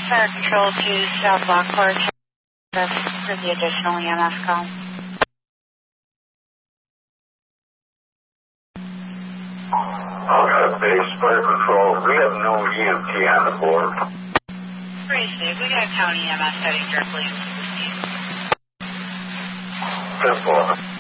Fire Control to South Lockport for the additional EMS call. Okay, base Fire Control. We have no EMT on the board. Pretty safe. We got County EMS heading directly. 10-4.